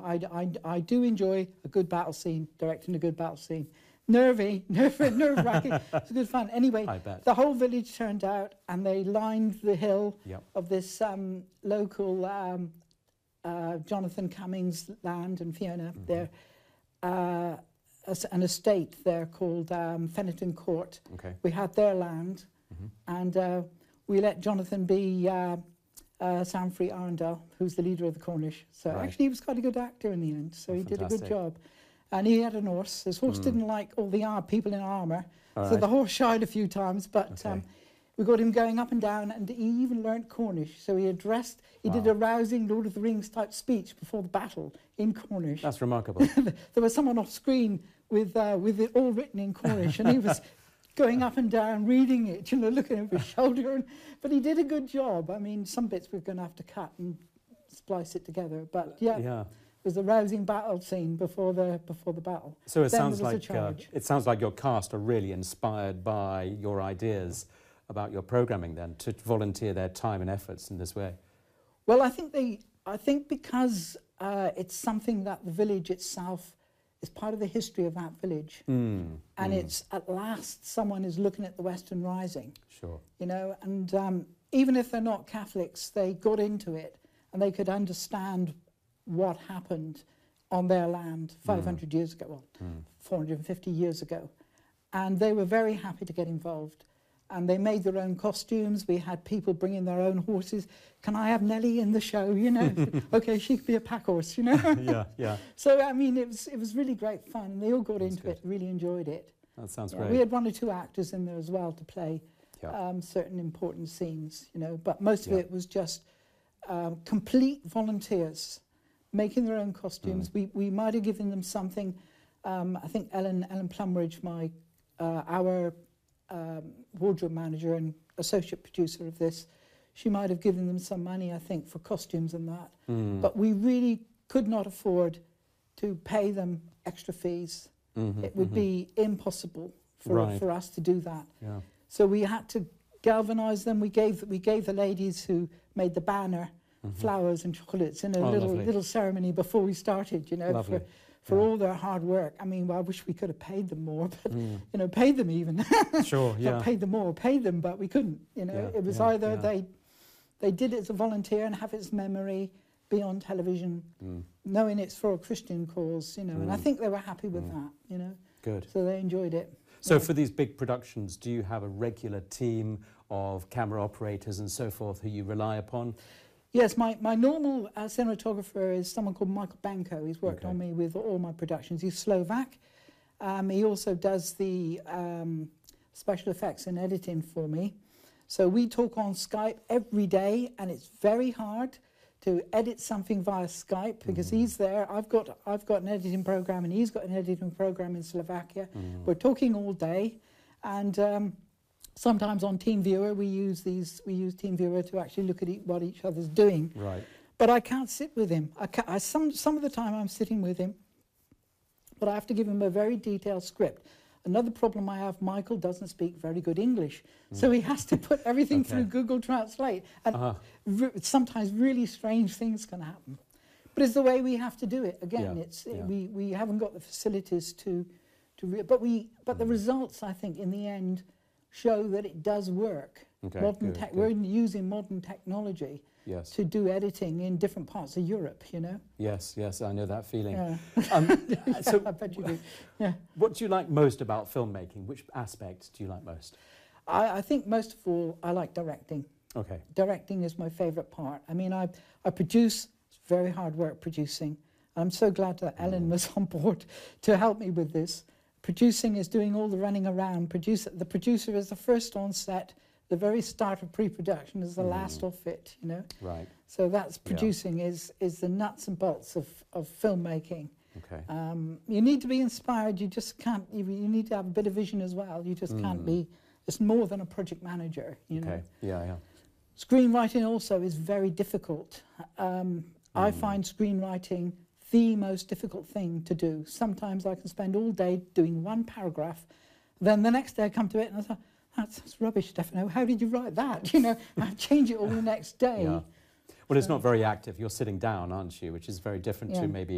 I do enjoy a good battle scene, directing a good battle scene. Nerve-wracking. It's good fun. Anyway, the whole village turned out and they lined the hill of this local Jonathan Cummings land and Fiona there, an estate there called Fennerton Court. Okay. We had their land and we let Jonathan be Sanfrey Arundel, who's the leader of the Cornish. So actually he was quite a good actor in the end, so he did a good job. And he had an horse. His horse didn't like all the people in armour, so the horse shied a few times, but we got him going up and down, and he even learnt Cornish. So he did a rousing Lord of the Rings type speech before the battle in Cornish. That's remarkable. There was someone off screen with it all written in Cornish, and he was going up and down, reading it, looking over his shoulder. But he did a good job. I mean, some bits we're going to have to cut and splice it together. But yeah. It was a rousing battle scene before the battle. So it sounds like your cast are really inspired by your ideas about your programming then, to volunteer their time and efforts in this way. Well, I think because it's something that the village itself is part of the history of that village, and it's at last someone is looking at the Western Rising. Sure. And even if they're not Catholics, they got into it and they could understand what happened on their land 500 years ago, well, 450 years ago. And they were very happy to get involved. And they made their own costumes. We had people bringing their own horses. Can I have Nellie in the show, Okay, she could be a pack horse, Yeah. So, I mean, it was really great fun. They all got into it, really enjoyed it. That sounds great. We had 1 or 2 actors in there as well to play certain important scenes, But most of it was just complete volunteers making their own costumes. We might have given them something. I think Ellen Plumridge, our wardrobe manager and associate producer of this, she might have given them some money, I think, for costumes and that. But we really could not afford to pay them extra fees. It would be impossible for us to do that. Yeah. So we had to galvanise them. We gave the ladies who made the banner flowers and chocolates in a little ceremony before we started, for all their hard work. I mean, well, I wish we could have paid them more, but paid them even. Sure, yeah. Not paid them more, paid them, but we couldn't. It was either they did it as a volunteer and have its memory, be on television, knowing it's for a Christian cause, And I think they were happy with that, Good. So they enjoyed it. So for these big productions, do you have a regular team of camera operators and so forth who you rely upon? Yes, my normal cinematographer is someone called Michael Banko. He's worked on me with all my productions. He's Slovak. He also does the special effects and editing for me. So we talk on Skype every day, and it's very hard to edit something via Skype because he's there. I've got an editing program, and he's got an editing program in Slovakia. We're talking all day, and sometimes on TeamViewer we use TeamViewer to actually look at what each other's doing. Right. But I can't sit with him. Some of the time I'm sitting with him, but I have to give him a very detailed script. Another problem I have, Michael doesn't speak very good English, so he has to put everything through Google Translate, and sometimes really strange things can happen. But it's the way we have to do it. Again, we haven't got the facilities but the results, I think, in the end, show that it does work. We're using modern technology to do editing in different parts of Europe, Yes, I know that feeling. Yeah. So I bet you do. Yeah. What do you like most about filmmaking? Which aspect do you like most? I think most of all, I like directing. Okay. Directing is my favourite part. I mean, I produce. It's very hard work producing. I'm so glad that Ellen was on board to help me with this. Producing is doing all the running around. The producer is the first on set. The very start of pre-production is the last off it, Right. So that's producing is the nuts and bolts of filmmaking. Okay. You need to be inspired. You just can't. You need to have a bit of vision as well. You just can't be. It's more than a project manager, Okay. Yeah. Screenwriting also is very difficult. I find screenwriting the most difficult thing to do. Sometimes I can spend all day doing one paragraph, then the next day I come to it and I thought, that's rubbish, Stefano. How did you write that? I change it all the next day. Yeah. Well, it's not very active. You're sitting down, aren't you? Which is very different to maybe